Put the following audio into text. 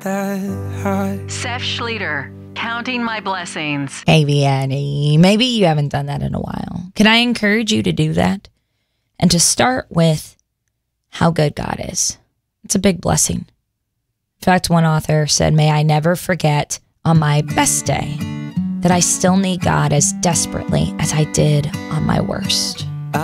that high. Seth Schlueter, Counting My Blessings. Hey, Vianney, maybe you haven't done that in a while. Can I encourage you to do that? And to start with how good God is. It's a big blessing. In fact, one author said, may I never forget on my best day that I still need God as desperately as I did on my worst.